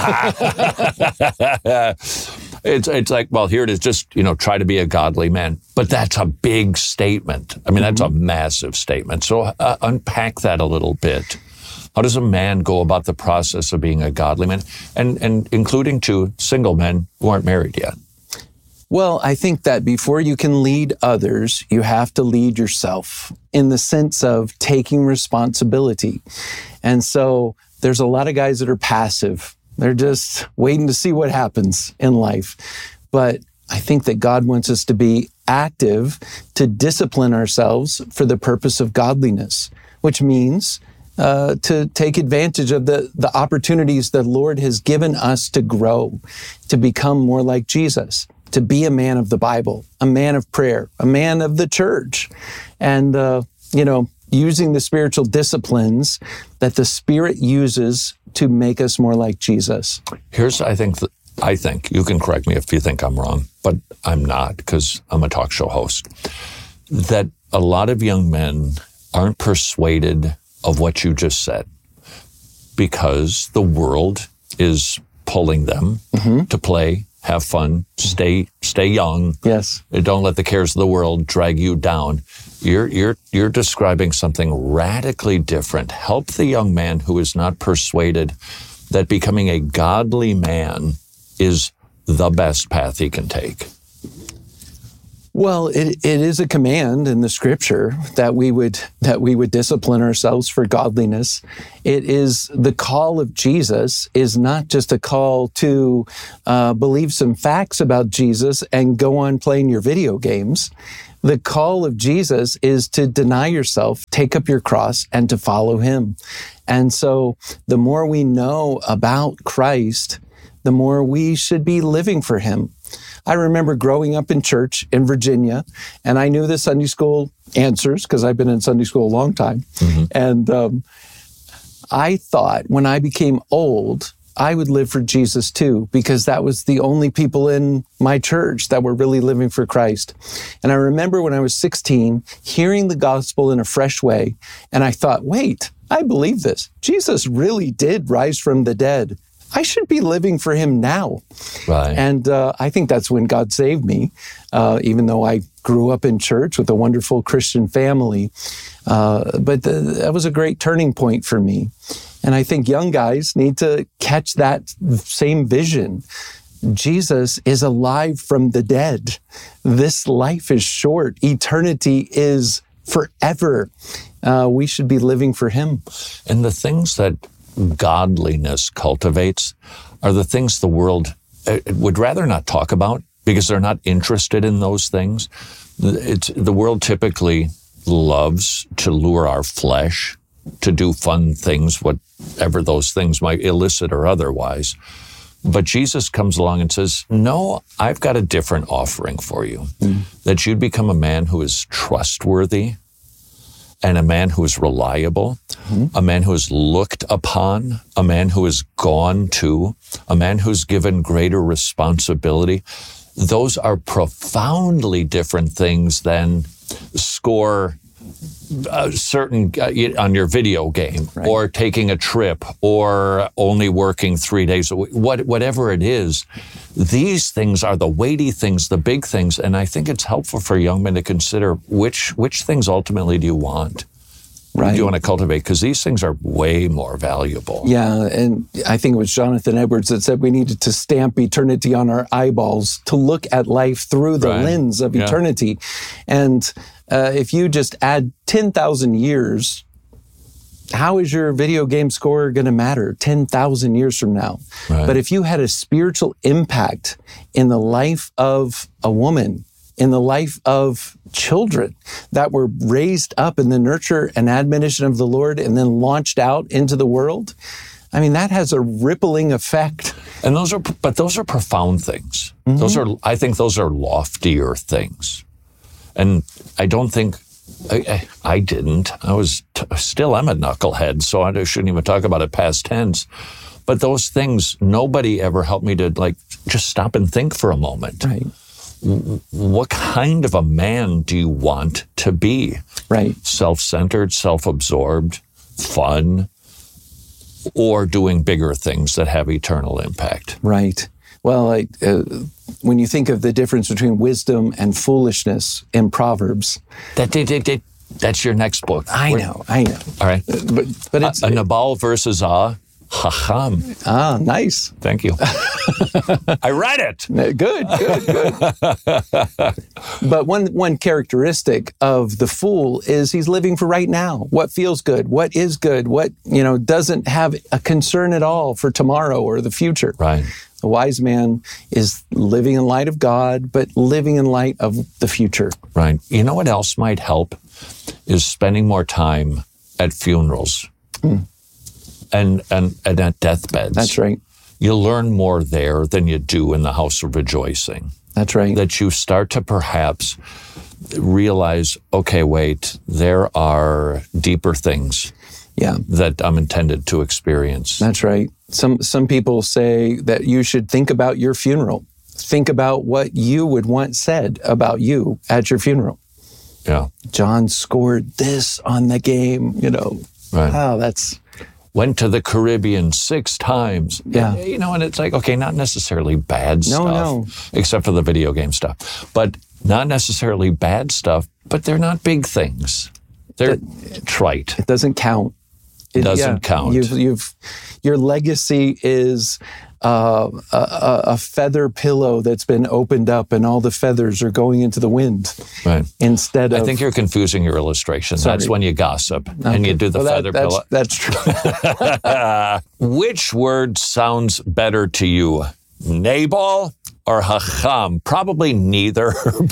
W: It's it's like, well, here it is, just, you know, try to be a godly man. But that's a big statement. I mean, that's a massive statement. So uh, unpack that a little bit. How does a man go about the process of being a godly man? And, and including two single men who aren't married yet.
X: Well, I think that before you can lead others, you have to lead yourself in the sense of taking responsibility. And so there's a lot of guys that are passive. They're just waiting to see what happens in life. But I think that God wants us to be active, to discipline ourselves for the purpose of godliness, which means uh, to take advantage of the, the opportunities the Lord has given us to grow, to become more like Jesus, to be a man of the Bible, a man of prayer, a man of the church. And, uh, you know, using the spiritual disciplines that the Spirit uses to make us more like Jesus.
W: Here's, I think, th- I think, you can correct me if you think I'm wrong, but I'm not, because I'm a talk show host, that a lot of young men aren't persuaded of what you just said because the world is pulling them mm-hmm. to play, have fun, stay stay young.
X: Yes.
W: Don't let the cares of the world drag you down. You're you're you're describing something radically different. Help the young man who is not persuaded that becoming a godly man is the best path he can take.
X: Well, it, it is a command in the scripture that we would that we would discipline ourselves for godliness. It is the call of Jesus is not just a call to uh, believe some facts about Jesus and go on playing your video games. The call of Jesus is to deny yourself, take up your cross, and to follow him. And so the more we know about Christ, the more we should be living for him. I remember growing up in church in Virginia, and I knew the Sunday school answers because I've been in Sunday school a long time. Mm-hmm. And um, I thought when I became old, I would live for Jesus too, because that was the only people in my church that were really living for Christ. And I remember when I was sixteen, hearing the gospel in a fresh way, and I thought, wait, I believe this. Jesus really did rise from the dead. I should be living for him now.
W: Right.
X: And uh, I think that's when God saved me, uh, even though I grew up in church with a wonderful Christian family. Uh, but the, that was a great turning point for me. And I think young guys need to catch that same vision. Jesus is alive from the dead. This life is short. Eternity is forever. Uh, we should be living for him.
W: And the things that godliness cultivates are the things the world would rather not talk about because they're not interested in those things. It's, the world typically loves to lure our flesh to do fun things, whatever those things might, illicit or otherwise. But Jesus comes along and says, no, I've got a different offering for you, mm. that you'd become a man who is trustworthy, and a man who is reliable, mm-hmm. a man who is looked upon, a man who is gone to, a man who's given greater responsibility. Those are profoundly different things than score a certain uh, on your video game, right. or taking a trip, or only working three days a week, what, whatever it is. These things are the weighty things, the big things, and I think it's helpful for young men to consider which which things ultimately do you want, right? Do you want to cultivate? Because these things are way more valuable.
X: Yeah, and I think it was Jonathan Edwards that said we needed to stamp eternity on our eyeballs to look at life through the right. lens of yeah. eternity. And uh, if you just add ten thousand years, how is your video game score going to matter ten thousand years from now? Right. But if you had a spiritual impact in the life of a woman, in the life of children that were raised up in the nurture and admonition of the Lord and then launched out into the world, I mean, that has a rippling effect.
W: And those are, but those are profound things. Mm-hmm. Those are, I think those are loftier things. And I don't think, I, I didn't. I was t- still am a knucklehead, so I shouldn't even talk about it past tense. But those things, nobody ever helped me to like just stop and think for a moment.
X: Right.
W: W- what kind of a man do you want to be?
X: Right.
W: Self-centered, self-absorbed, fun, or doing bigger things that have eternal impact?
X: Right. Well, I, uh, when you think of the difference between wisdom and foolishness in Proverbs,
W: that, that, that, that that's your next book.
X: I We're, know, I know.
W: All right,
X: uh, but but it's
W: a, a Nabal versus a Chacham.
X: Ah, nice.
W: Thank you. I read it.
X: Good, good, good. But one one characteristic of the fool is he's living for right now. What feels good? What is good? What you know doesn't have a concern at all for tomorrow or the future.
W: Right.
X: A wise man is living in light of God, but living in light of the future.
W: Right. You know what else might help is spending more time at funerals mm. and, and, and at deathbeds.
X: That's right.
W: You learn more there than you do in the house of rejoicing.
X: That's right.
W: That you start to perhaps realize, okay, wait, there are deeper things
X: yeah.
W: that I'm intended to experience.
X: That's right. Some some people say that you should think about your funeral. Think about what you would want said about you at your funeral.
W: Yeah.
X: John scored this on the game, you know.
W: Right.
X: Wow, that's...
W: Went to the Caribbean six times.
X: Yeah.
W: You know, and it's like, okay, not necessarily bad
X: no,
W: stuff.
X: No.
W: Except for the video game stuff. But not necessarily bad stuff, but they're not big things. They're that, trite.
X: It doesn't count.
W: It doesn't
X: yeah,
W: count.
X: You've, you've, your legacy is uh, a, a feather pillow that's been opened up and all the feathers are going into the wind.
W: Right.
X: Instead of...
W: I think you're confusing your illustration.
X: Sorry.
W: That's when you gossip
X: Okay.
W: and you do the
X: Well, that-
W: feather
X: that's,
W: pillow.
X: That's true.
W: Which word sounds better to you? Nabal or Hacham? Probably neither,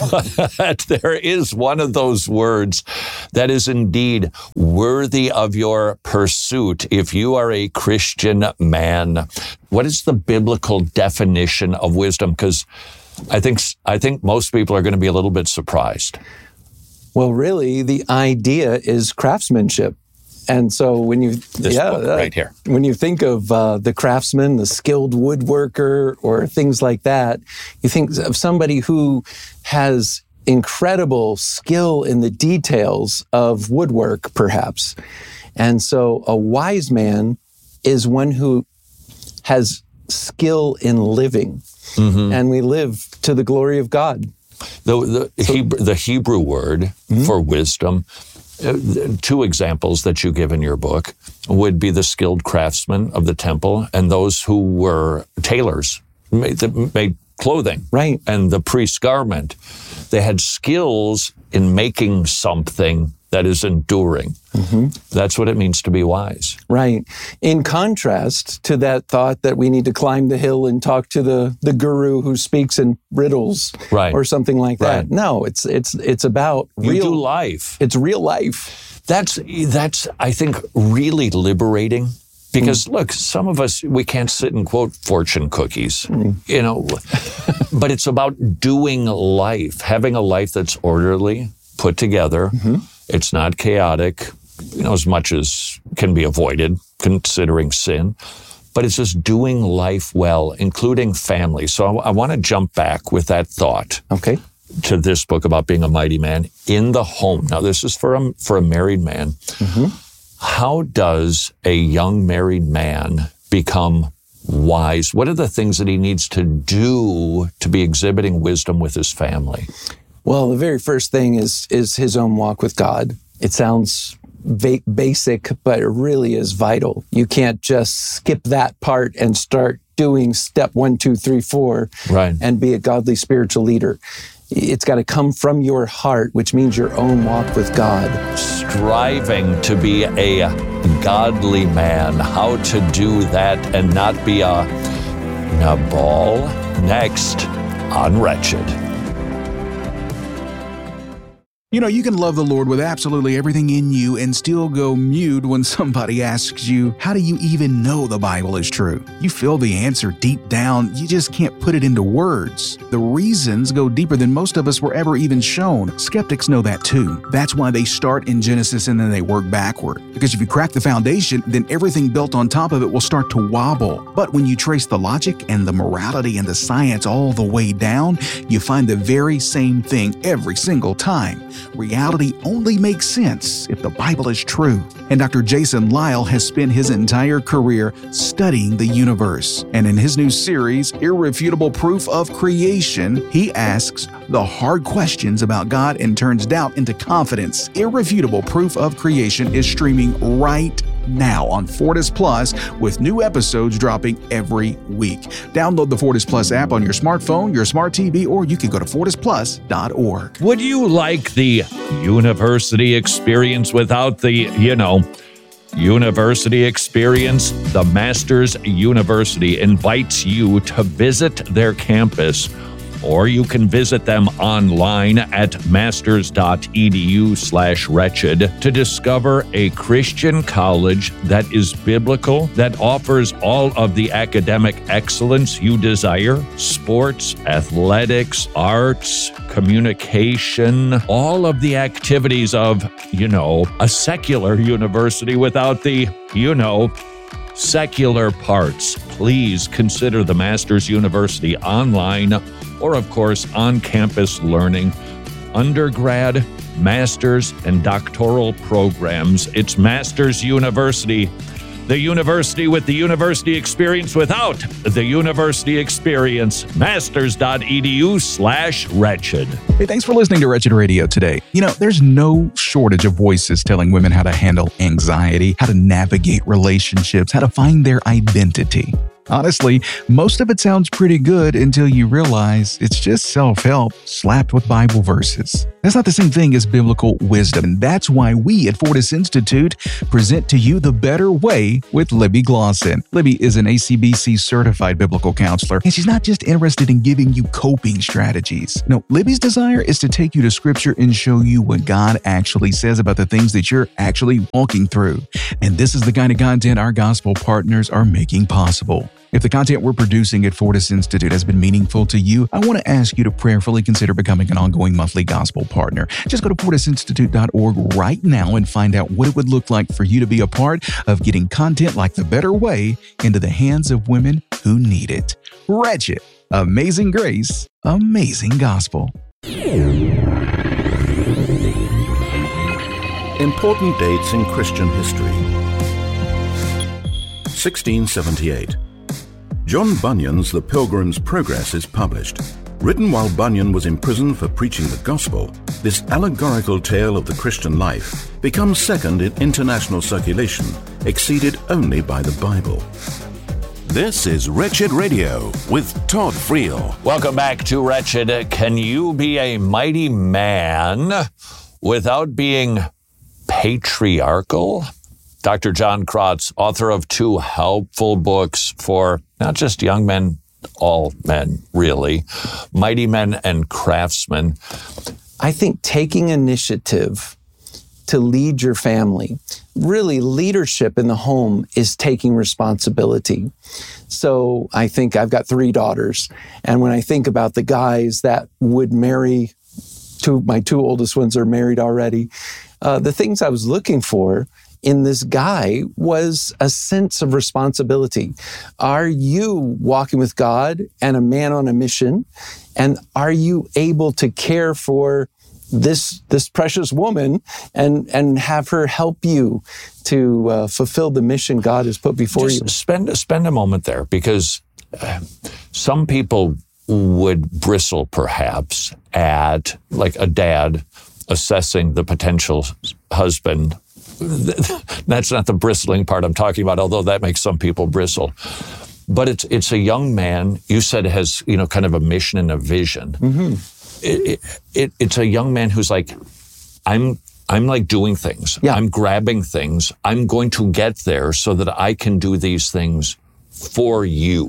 W: but there is one of those words that is indeed worthy of your pursuit if you are a Christian man. What is the biblical definition of wisdom? Because I think I think most people are going to be a little bit surprised.
X: Well, really, the idea is craftsmanship. And so when you,
W: This
X: yeah,
W: book right here.
X: when you think of uh, the craftsman, the skilled woodworker, or things like that, you think of somebody who has incredible skill in the details of woodwork, perhaps. And so a wise man is one who has skill in living,
W: Mm-hmm.
X: and we live to the glory of God.
W: The, the, Hebrew, the Hebrew word
X: Mm-hmm.
W: for wisdom, uh, two examples that you give in your book would be the skilled craftsmen of the temple and those who were tailors, made, that made clothing.
X: Right.
W: And the priest's garment. They had skills in making something that is enduring.
X: Mm-hmm.
W: That's what it means to be wise.
X: Right. In contrast to that thought that we need to climb the hill and talk to the, the guru who speaks in riddles,
W: Right.
X: or something like that.
W: Right.
X: No, it's it's it's about
W: You
X: real
W: do life.
X: It's real life.
W: That's, that's, I think, really liberating. Because look, some of us, we can't sit and quote fortune cookies, you know, but it's about doing life, having a life that's orderly, put together.
X: Mm-hmm.
W: It's not chaotic, you know, as much as can be avoided considering sin, but it's just doing life well, including family. So I, I want to jump back with that thought.
X: Okay.
W: To this book about being a mighty man in the home. Now, this is for a, for a married man.
X: Mm-hmm.
W: How does a young married man become wise? What are the things that he needs to do to be exhibiting wisdom with his family?
X: Well, the very first thing is is his own walk with God. It sounds va- basic, but it really is vital. You can't just skip that part and start doing step one, two, three, four,
W: right,
X: and be a godly spiritual leader. It's got to come from your heart, which means your own walk with God.
W: Striving to be a godly man, how to do that and not be a Nabal. Next on Wretched.
A: You know, you can love the Lord with absolutely everything in you and still go mute when somebody asks you, how do you even know the Bible is true? You feel the answer deep down, you just can't put it into words. The reasons go deeper than most of us were ever even shown. Skeptics know that too. That's why they start in Genesis and then they work backward. Because if you crack the foundation, then everything built on top of it will start to wobble. But when you trace the logic and the morality and the science all the way down, you find the very same thing every single time. Reality only makes sense if the Bible is true. And Doctor Jason Lisle has spent his entire career studying the universe. And in his new series, Irrefutable Proof of Creation, he asks the hard questions about God and turns doubt into confidence. Irrefutable Proof of Creation is streaming right now on Fortis Plus, with new episodes dropping every week. Download the Fortis Plus app on your smartphone, your smart T V, or you can go to fortis plus dot org.
W: Would you like the university experience without the, you know, university experience? The Masters University invites you to visit their campus, or you can visit them online at masters.edu slash wretched to discover a Christian college that is biblical, that offers all of the academic excellence you desire: sports, athletics, arts, communication, all of the activities of, you know, a secular university without the, you know, secular parts. Please consider the Masters University online, or of course on-campus learning, undergrad, master's, and doctoral programs. It's Masters University, the university with the university experience without the university experience. Masters.edu slash wretched.
A: Hey, thanks for listening to Wretched Radio today. You know, there's no shortage of voices telling women how to handle anxiety, how to navigate relationships, how to find their identity. Honestly, most of it sounds pretty good until you realize it's just self-help slapped with Bible verses. That's not the same thing as biblical wisdom, and that's why we at Fortis Institute present to you The Better Way with Libby Glosson. Libby is an A C B C certified biblical counselor, and she's not just interested in giving you coping strategies. No, Libby's desire is to take you to Scripture and show you what God actually says about the things that you're actually walking through. And this is the kind of content our gospel partners are making possible. If the content we're producing at Fortis Institute has been meaningful to you, I want to ask you to prayerfully consider becoming an ongoing monthly gospel partner. Just go to fortis institute dot org right now and find out what it would look like for you to be a part of getting content like The Better Way into the hands of women who need it. Wretched, Amazing Grace, Amazing Gospel.
T: Important dates in Christian history. sixteen seventy-eight. John Bunyan's The Pilgrim's Progress is published. Written while Bunyan was in prison for preaching the gospel, this allegorical tale of the Christian life becomes second in international circulation, exceeded only by the Bible.
W: This is Wretched Radio with Todd Friel. Welcome back to Wretched. Can you be a mighty man without being patriarchal? Doctor John Krotz, author of two helpful books for not just young men, all men, really, Mighty Men and Craftsmen.
X: I think taking initiative to lead your family, really leadership in the home is taking responsibility. So I think I've got three daughters, and when I think about the guys that would marry, two, my two oldest ones are married already, uh, the things I was looking for in this guy was a sense of responsibility. Are you walking with God and a man on a mission? And are you able to care for this this precious woman and and have her help you to uh, fulfill the mission God has put before
W: Just
X: you?
W: Spend, spend a moment there, because uh, some people would bristle perhaps at like a dad assessing the potential husband. That's not the bristling part I'm talking about, although that makes some people bristle. But it's it's a young man, you said, has, you know, kind of a mission and a vision.
X: Mm-hmm.
W: It, it, it's a young man who's like, I'm I'm like doing things. Yeah. I'm grabbing things. I'm going to get there so that I can do these things for you.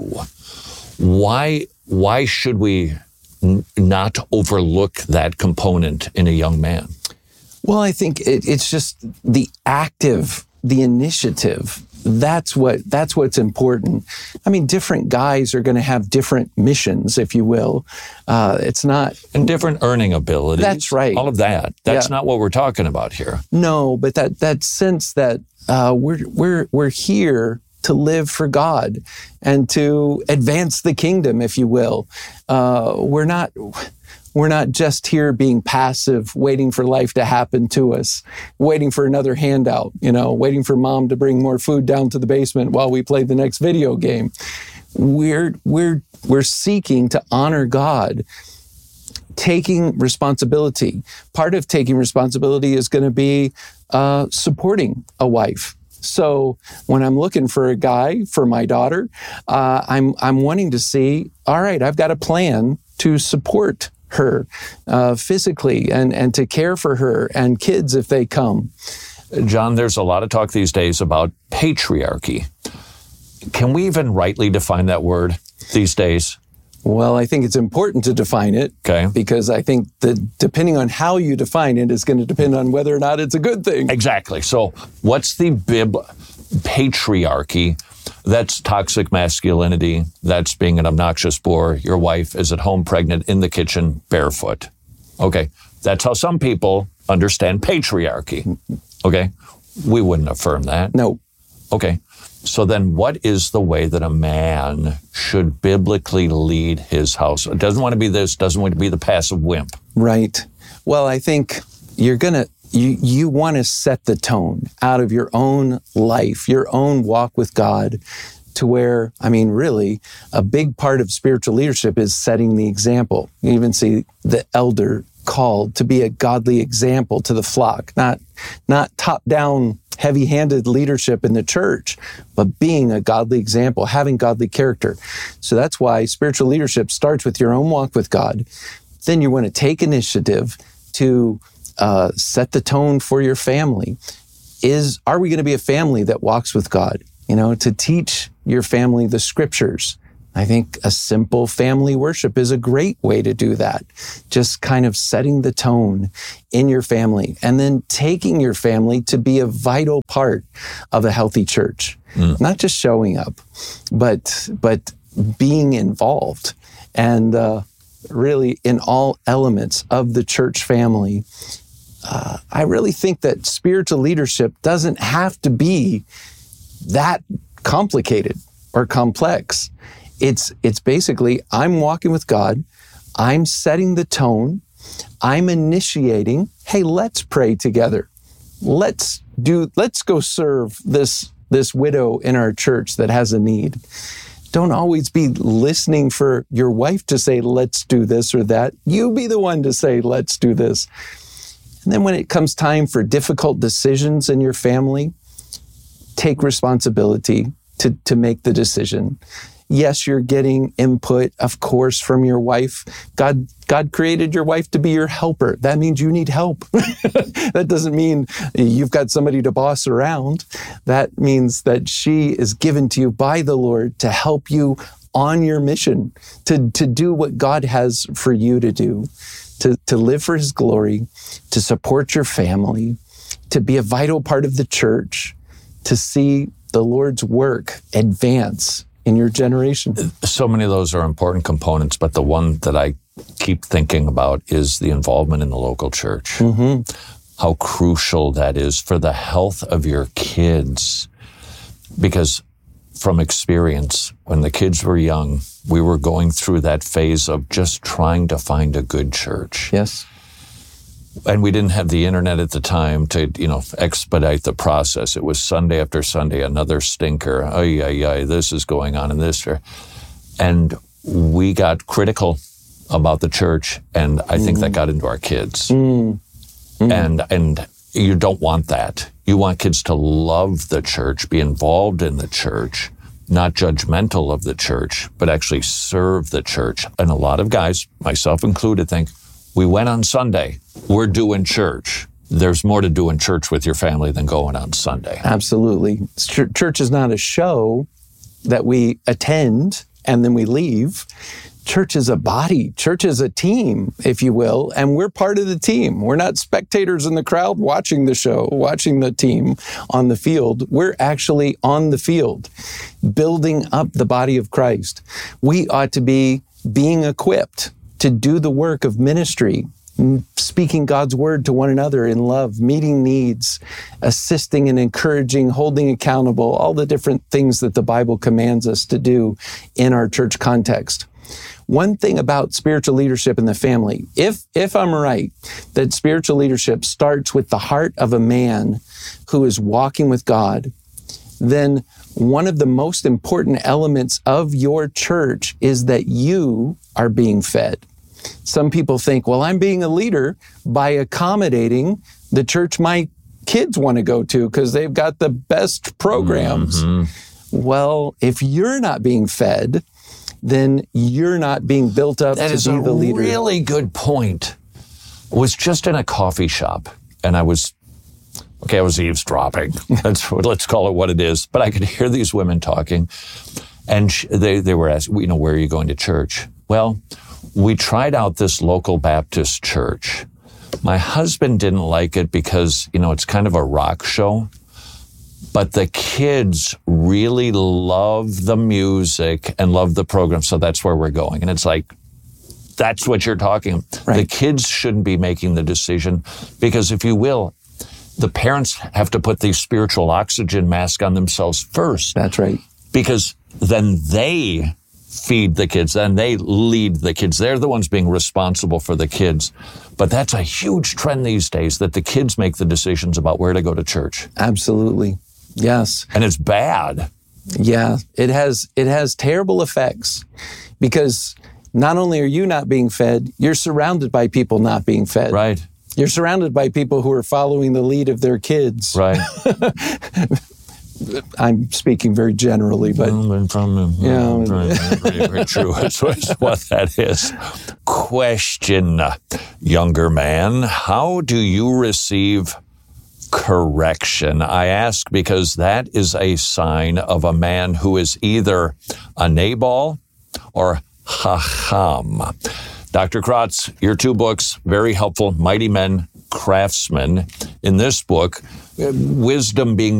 W: Why why should we n- not overlook that component in a young man?
X: Well, I think it, it's just the active, the initiative. That's what that's what's important. I mean, different guys are going to have different missions, if you will. Uh, it's not
W: and different earning abilities.
X: That's right.
W: All of that. That's
X: yeah.
W: not what we're talking about here.
X: No, but that that sense that uh, we're we're we're here to live for God and to advance the kingdom, if you will. Uh, we're not. We're not just here being passive, waiting for life to happen to us, waiting for another handout, you know, waiting for mom to bring more food down to the basement while we play the next video game. We're, we're, we're seeking to honor God, taking responsibility. Part of taking responsibility is going to be uh, supporting a wife. So when I'm looking for a guy for my daughter, uh, I'm, I'm wanting to see, all right, I've got a plan to support her uh, physically and, and to care for her and kids if they come.
W: John, there's a lot of talk these days about patriarchy. Can we even rightly define that word these days?
X: Well, I think it's important to define it.
W: Okay.
X: Because I think that depending on how you define it is going to depend on whether or not it's a good thing.
W: Exactly. So what's the bib patriarchy? That's toxic masculinity. That's being an obnoxious bore. Your wife is at home pregnant in the kitchen barefoot. Okay. That's how some people understand patriarchy. Okay. We wouldn't affirm that.
X: No.
W: Okay. So then what is the way that a man should biblically lead his house? It doesn't want to be this, doesn't want to be the passive wimp.
X: Right. Well, I think you're going to, you, you want to set the tone out of your own life, your own walk with God, to where, I mean, really, a big part of spiritual leadership is setting the example. You even see the elder called to be a godly example to the flock, not, not top-down, heavy-handed leadership in the church, but being a godly example, having godly character. So that's why spiritual leadership starts with your own walk with God. Then you want to take initiative to uh, set the tone for your family. Is, are we going to be a family that walks with God? You know, to teach your family the scriptures. I think a simple family worship is a great way to do that. Just kind of setting the tone in your family and then taking your family to be a vital part of a healthy church. Mm. Not just showing up, but, but being involved and uh, really in all elements of the church family. Uh, I really think that spiritual leadership doesn't have to be that complicated or complex. It's it's basically, I'm walking with God, I'm setting the tone, I'm initiating, hey, let's pray together. Let's do, let's go serve this, this widow in our church that has a need. Don't always be listening for your wife to say, let's do this or that. You be the one to say, let's do this. And then when it comes time for difficult decisions in your family, take responsibility to, to make the decision. Yes, you're getting input, of course, from your wife. God, God created your wife to be your helper. That means you need help. That doesn't mean you've got somebody to boss around. That means that she is given to you by the Lord to help you on your mission, to, to do what God has for you to do, to, to live for His glory, to support your family, to be a vital part of the church, to see the Lord's work advance in your generation.
W: So many of those are important components, but the one that I keep thinking about is the involvement in the local church. Mm-hmm. How crucial that is for the health of your kids. Because from experience, when the kids were young, we were going through that phase of just trying to find a good church.
X: Yes.
W: And we didn't have the internet at the time to, you know, expedite the process. It was Sunday after Sunday, another stinker. Ay, ay, ay, this is going on in this. And we got critical about the church, and I think mm. that got into our kids. Mm. Mm. And and you don't want that. You want kids to love the church, be involved in the church, not judgmental of the church, but actually serve the church. And a lot of guys, myself included, think, we went on Sunday. We're doing church. There's more to do in church with your family than going on Sunday.
X: Absolutely. Church is not a show that we attend and then we leave. Church is a body. Church is a team, if you will, and we're part of the team. We're not spectators in the crowd watching the show, watching the team on the field. We're actually on the field, building up the body of Christ. We ought to be being equipped to do the work of ministry, speaking God's word to one another in love, meeting needs, assisting and encouraging, holding accountable, all the different things that the Bible commands us to do in our church context. One thing about spiritual leadership in the family, if, if I'm right, that spiritual leadership starts with the heart of a man who is walking with God, then one of the most important elements of your church is that you are being fed. Some people think, well, I'm being a leader by accommodating the church my kids want to go to because they've got the best programs. Mm-hmm. Well, if you're not being fed, then you're not being built up
W: that to be the leader. That is a really good point. I was just in a coffee shop, and I was, okay, I was eavesdropping. Let's, let's call it what it is. But I could hear these women talking, and they, they were asking, you know, where are you going to church? Well, we tried out this local Baptist church. My husband didn't like it because, you know, it's kind of a rock show. But the kids really love the music and love the program, so that's where we're going. And it's like, that's what you're talking about. Right. The kids shouldn't be making the decision because, if you will, the parents have to put the spiritual oxygen mask on themselves first.
X: That's right.
W: Because then they feed the kids, then they lead the kids. They're the ones being responsible for the kids. But that's a huge trend these days, that the kids make the decisions about where to go to church.
X: Absolutely. Yes.
W: And it's bad.
X: Yeah, it has it has terrible effects because not only are you not being fed, you're surrounded by people not being fed.
W: Right.
X: You're surrounded by people who are following the lead of their kids.
W: Right.
X: I'm speaking very generally, but
W: yeah, very, very true is what that is. Question, younger man, how do you receive correction? I ask because that is a sign of a man who is either a Nabal or Chacham. Doctor Kratz, your two books, very helpful, Mighty Men, Craftsmen. In this book, wisdom being